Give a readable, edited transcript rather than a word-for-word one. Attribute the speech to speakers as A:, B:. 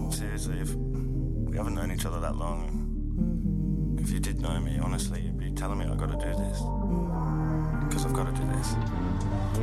A: seriously, if we haven't known each other that long, if you did know me, honestly, you'd be telling me I gotta do this. Because I've gotta do this.